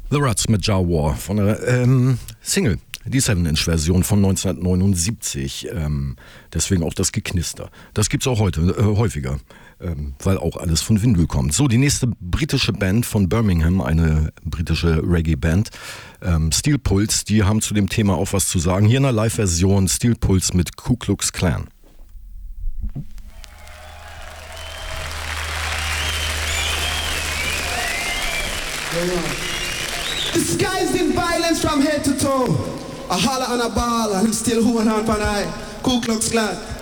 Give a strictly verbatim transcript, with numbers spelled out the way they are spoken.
The Ruts mit Jah War von der ähm, Single, die seven Inch Version von neunzehnhundertneunundsiebzig. Ähm, deswegen auch das Geknister. Das gibt's auch heute äh, häufiger, ähm, weil auch alles von Vinyl kommt. So, die nächste britische Band von Birmingham, eine britische Reggae-Band, ähm, Steel Pulse, die haben zu dem Thema auch was zu sagen. Hier in der Live-Version Steel Pulse mit Ku Klux Klan. Disguised in violence from head to toe. A holler and a ball and still hold on for night. Ku Klux Klan.